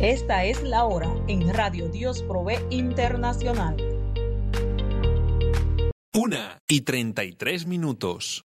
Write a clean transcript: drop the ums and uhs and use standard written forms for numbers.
Esta es la hora en Radio Dios Provee Internacional. 1:33.